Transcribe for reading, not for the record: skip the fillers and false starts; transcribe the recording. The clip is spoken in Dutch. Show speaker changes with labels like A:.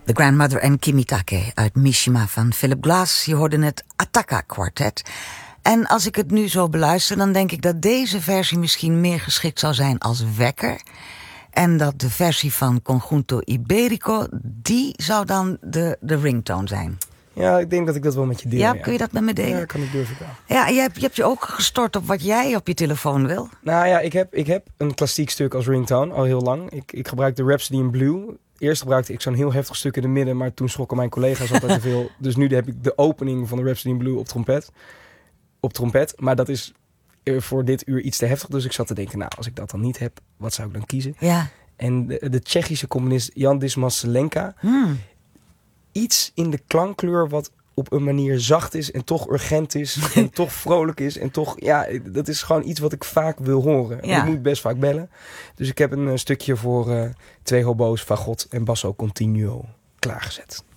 A: The Grandmother en Kimitake uit Mishima van Philip Glass. Je hoorde het Attaka Quartet. En als ik het nu zo beluister, dan denk ik dat deze versie misschien meer geschikt zou zijn als wekker. En dat de versie van Conjunto Iberico, die zou dan de ringtone zijn.
B: Ja, ik denk dat ik dat wel met je deel.
A: Ja, kun je dat met me delen?
B: Ja, kan ik durven wel.
A: Ja, je hebt je ook gestort op wat jij op je telefoon wil.
B: Nou ja, ik heb een klassiek stuk als ringtone al heel lang. Ik gebruik de Rhapsody in Blue. Eerst gebruikte ik zo'n heel heftig stuk in het midden, maar toen schrokken mijn collega's altijd te veel. Dus nu heb ik de opening van de Rhapsody in Blue op trompet. Maar dat is voor dit uur iets te heftig. Dus ik zat te denken, nou, als ik dat dan niet heb, wat zou ik dan kiezen?
A: Ja.
B: En de Tsjechische componist Jan Dismas Zelenka. Iets in de klankkleur wat op een manier zacht is en toch urgent is en toch vrolijk is en toch, ja, dat is gewoon iets wat ik vaak wil horen. Ja. Ik moet best vaak bellen. Dus ik heb een stukje voor 2 hobo's, fagot en basso continuo klaargezet.